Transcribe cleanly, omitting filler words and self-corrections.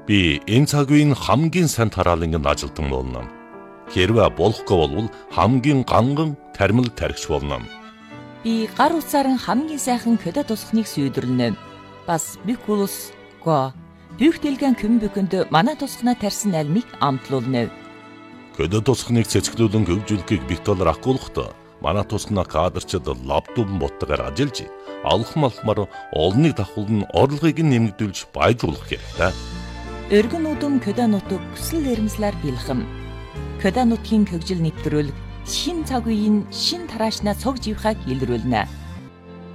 Би энэ цаг үеийн хамгийн сайн тараалангийн ажилтан болно. Хэрвээ болохгүй бол хамгийн ганган тармил тархич болно. Би гар утсаар хамгийн сайхан көдө тусахныг сүйдэрлэнэ. Бас бикулус го бүхтэлгэн көмбөкөнд манай тусахна тарьсан альмыг амтлуулна. Көдө тусахныг цэцгэлүүлэн хөгжүүлэхийг битэлэр ахгуулахдаа манай тусахна кадрчид лаптоп боттойгоор ажиллаж алхмалхмаар олныг давхуулн орлогыг нэмэгдүүлж баяжуулах хэрэгтэй. Өргөн удам көдө нутаг хүсэл эрмслэр бэлхэм. Көдө нутгийн хөгжил нэвтрүүлэг шин цаг үеийн шин тараашнаа цог живхаг илрүүлнэ.